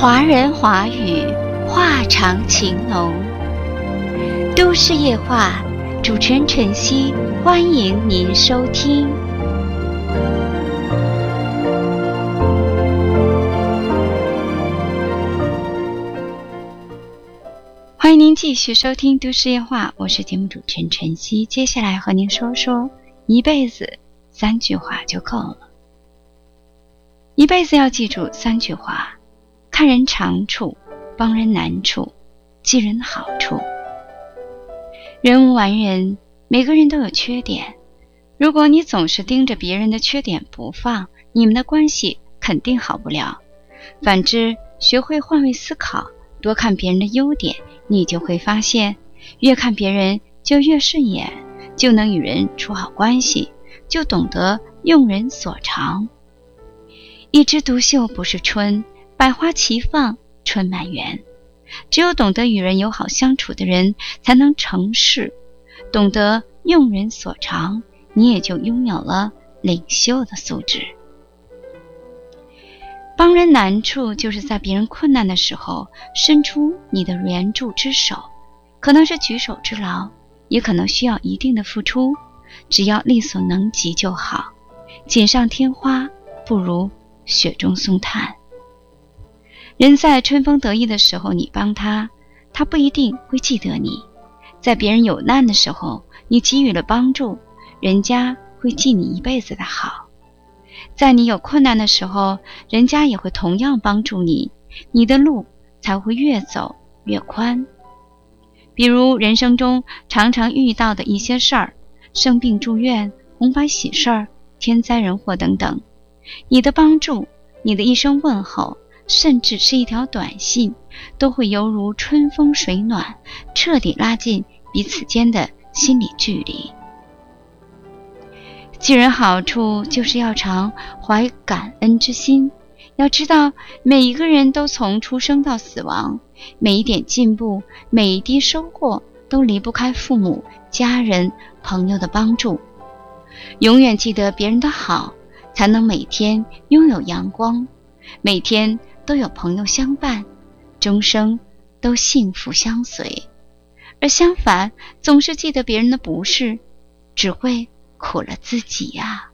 华人华语，话长情浓。都市夜话，主持人晨曦，欢迎您收听。欢迎您继续收听都市夜话，我是节目主持人晨曦。接下来和您说说一辈子3句话就够了。一辈子要记住3句话：看人长处，帮人难处，记人好处。人无完人，每个人都有缺点。如果你总是盯着别人的缺点不放，你们的关系肯定好不了。反之，学会换位思考，多看别人的优点，你就会发现，越看别人就越顺眼，就能与人处好关系，就懂得用人所长。一枝独秀不是春，百花齐放春满园。只有懂得与人友好相处的人，才能成事。懂得用人所长，你也就拥有了领袖的素质。帮人难处，就是在别人困难的时候，伸出你的援助之手，可能是举手之劳，也可能需要一定的付出，只要力所能及就好。锦上添花，不如雪中送炭。人在春风得意的时候你帮他，他不一定会记得你；在别人有难的时候你给予了帮助，人家会记你一辈子的好；在你有困难的时候，人家也会同样帮助你，你的路才会越走越宽。比如人生中常常遇到的一些事儿，生病住院、红白喜事儿、天灾人祸等等，你的帮助，你的一声问候，甚至是一条短信，都会犹如春风水暖，彻底拉近彼此间的心理距离。记人好处，就是要常怀感恩之心。要知道，每一个人都从出生到死亡，每一点进步，每一滴收获，都离不开父母、家人、朋友的帮助。永远记得别人的好，才能每天拥有阳光，每天都有朋友相伴，终生都幸福相随。而相反，总是记得别人的不是，只会苦了自己呀。